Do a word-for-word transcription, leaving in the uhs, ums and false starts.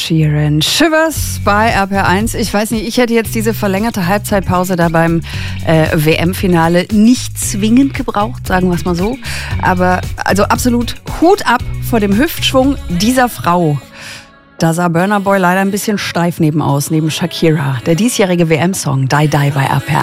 Sheeran. Shivers bei R P R eins. Ich weiß nicht, ich hätte jetzt diese verlängerte Halbzeitpause da beim äh, W M-Finale nicht zwingend gebraucht, sagen wir es mal so. Aber also absolut Hut ab vor dem Hüftschwung dieser Frau. Da sah Burna Boy leider ein bisschen steif nebenaus, neben Shakira. Der diesjährige W M-Song Die Die bei R P R eins.